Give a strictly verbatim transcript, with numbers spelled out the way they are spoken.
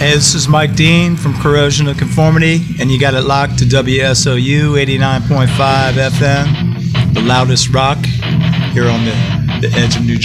Hey, this is Mike Dean from Corrosion of Conformity, and you got it locked to W S O U eighty-nine point five F M, the loudest rock here on the, the edge of New Jersey.